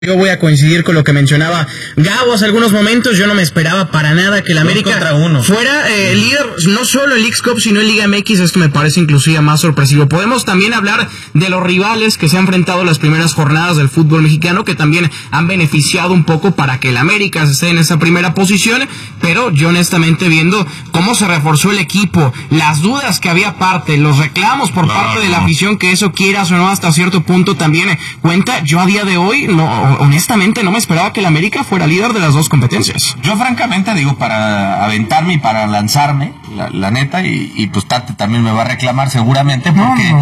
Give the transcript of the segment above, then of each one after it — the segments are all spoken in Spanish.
Yo voy a coincidir con lo que mencionaba Gabo hace algunos momentos. Yo no me esperaba para nada que el América fuera líder, no solo en Leagues Cup, sino en Liga MX. Esto me parece inclusive más sorpresivo. Podemos también hablar de los rivales que se han enfrentado las primeras jornadas del fútbol mexicano, que también han beneficiado un poco para que el América esté en esa primera posición. Pero yo honestamente, viendo cómo se reforzó el equipo, las dudas que había los reclamos por parte de la afición, que eso quieras o no hasta cierto punto también cuenta. Yo a día de hoy honestamente no me esperaba que el América fuera líder de las dos competencias. Yo francamente digo, para aventarme y para lanzarme, la neta, y pues Tate también me va a reclamar seguramente,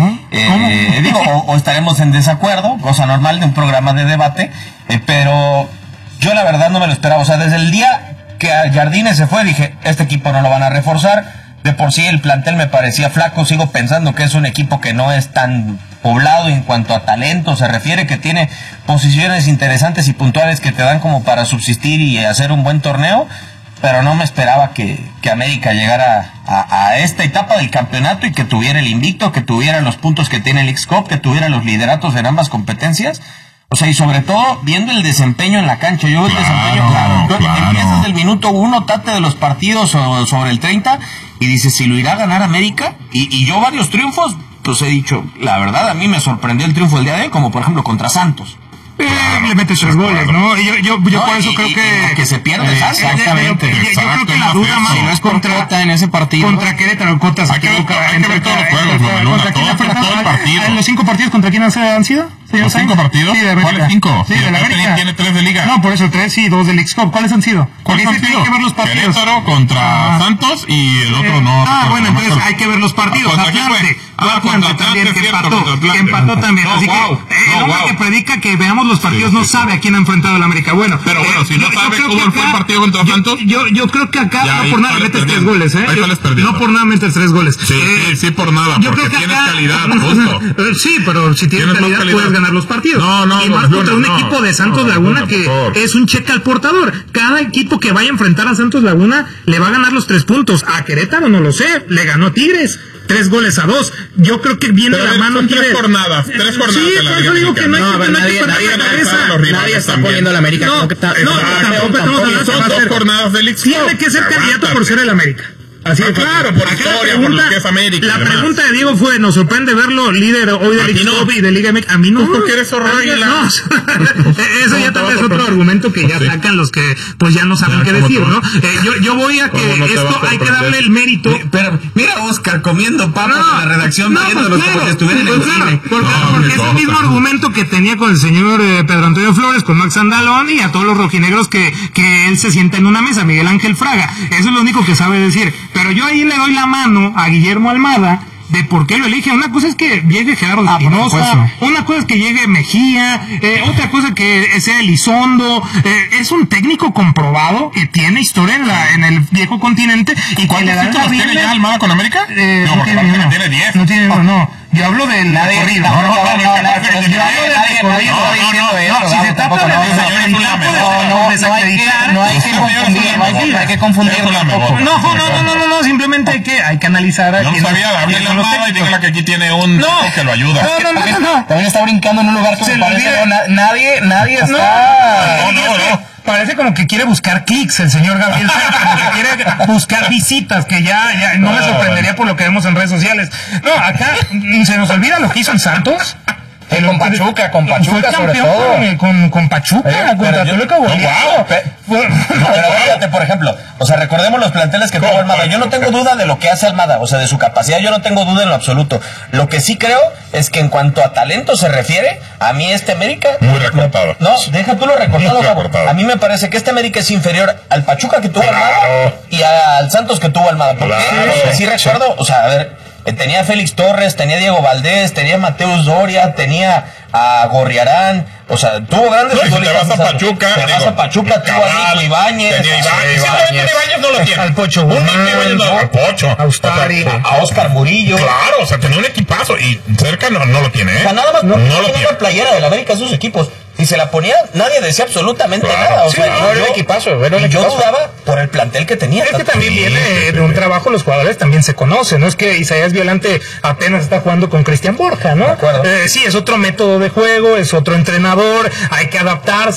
porque digo, o estaremos en desacuerdo, cosa normal de un programa de debate, pero yo la verdad no me lo esperaba. O sea, desde el día que Jardine se fue dije, este equipo no lo van a reforzar. De por sí el plantel me parecía flaco. Sigo pensando que es un equipo que no es tan poblado en cuanto a talento se refiere, que tiene posiciones interesantes y puntuales que te dan como para subsistir y hacer un buen torneo, pero no me esperaba que América llegara a esta etapa del campeonato y que tuviera el invicto, que tuviera los puntos que tiene el Leagues Cup, que tuviera los lideratos en ambas competencias. O sea, y sobre todo viendo el desempeño en la cancha. Yo veo el desempeño, empiezas del minuto 1, Tate, de los partidos sobre el 30, y dices, si lo irá a ganar América, y yo varios triunfos, pues he dicho, la verdad, a mí me sorprendió el triunfo del día de hoy, como por ejemplo contra Santos. Le mete 3 goles, ¿no? Y yo por eso creo que se pierde. Exactamente. Yo creo que la duda más, si no es contra en ese partido, contra Querétaro, Cota se equivoca. Hay que ver todos los juegos, todo el partido. ¿Los 5 partidos contra quién han sido? ¿Los 5 partidos? Sí, de América. ¿Cuáles 5? Sí, de la América. Tiene 3 de Liga. No, por eso 3 y 2 de Leagues Cup. ¿Cuáles han sido? ¿Cuáles han sido? Hay que ver los partidos. Querétaro contra Santos y el otro no. Bueno, entonces hay que ver los partidos. Atlante también, que empató también. Así que el hombre que predica que veamos los partidos no sabe a quién ha enfrentado el América. Bueno, pero si no sabe cómo fue el partido contra Santos, yo creo que acá no por nada metes 3 goles, no por nada metes 3 goles. Sí, por nada, porque tienes calidad, justo. Sí, pero si tienes calidad puedes ganar los partidos. Y más contra un equipo de Santos Laguna que es un cheque al portador. Cada equipo que vaya a enfrentar a Santos Laguna le va a ganar los 3 puntos. A Querétaro no lo sé, le ganó Tigres 3-2. Yo creo que viene la mano Tigres. 3 jornadas. Sí, por eso digo que nadie está poniendo al América. No, son 2 jornadas de Leagues Cup. Tiene que ser candidato por ser el América. Así de claro, por historia, por lo que es América. La pregunta de Diego fue, ¿nos sorprende verlo líder hoy de Leagues Cup y de Liga MX? A mí no. Porque eres horrible. No, eso ya tal vez es otro argumento que ya sacan los que pues ya no saben qué decir, ¿no? Yo voy a que esto hay que darle el mérito. Pero mira a Oscar comiendo papas en la redacción, viéndolos como que estuvieran en el cine. Porque es el mismo argumento que tenía con el señor Pedro Antonio Flores, con Max Andalón y a todos los rojinegros que él se sienta en una mesa, Miguel Ángel Fraga. Eso es lo único que sabe decir. Pero yo ahí le doy la mano a Guillermo Almada de por qué lo elige. Una cosa es que llegue Gerardo Espinosa, una cosa es que llegue Mejía, otra cosa que sea Elizondo. Es un técnico comprobado que tiene historia en el viejo continente y que le da el ¿Tiene ya Almada con América? No tiene 10. No. Yo hablo del recorrido. Si se trata de no hay que confundirlo tampoco. No, simplemente hay que analizar. Yo no sabía, Gabriel Almada, y dígale que aquí tiene un que lo ayuda. No. También está brincando en un lugar que nadie está. No. Parece como que quiere buscar clics el señor Gabriel, como que quiere buscar visitas, que ya no me sorprendería por lo que vemos en redes sociales. No, acá se nos olvida lo que hizo en Santos. Con Pachuca sobre todo. Con Pachuca, contra Toluca. Pero fíjate, por ejemplo, o sea, recordemos los planteles que tuvo Almada. Yo no tengo duda de lo que hace Almada, o sea, de su capacidad, yo no tengo duda en lo absoluto. Lo que sí creo es que en cuanto a talento se refiere, a mí América... Muy recortado. No, deja tú lo recortado, Gabo. A mí me parece que América es inferior al Pachuca que tuvo Almada y al Santos que tuvo Almada. Porque sí recuerdo, o sea, a ver... Tenía a Félix Torres, tenía a Diego Valdés, tenía a Mateus Doria, tenía a Gorriarán, o sea, tuvo grandes futbolistas. Te vas a Pachuca, tuvo a Nico Ibáñez. Tenía Ibáñez no lo tiene. Al Pocho al Pocho. A Ustari. A Oscar Murillo. Claro, o sea, tenía un equipazo y cerca no lo tiene, O sea, nada más no tiene una playera del América sus equipos. y se la ponía, nadie decía absolutamente nada. O sea, era un equipazo. Yo dudaba por el plantel que tenía. Es que también viene de un trabajo, los jugadores también se conocen, no es que Isaías Violante apenas está jugando con Cristian Borja, ¿no? De acuerdo. Sí, es otro método de juego, es otro entrenador, hay que adaptarse.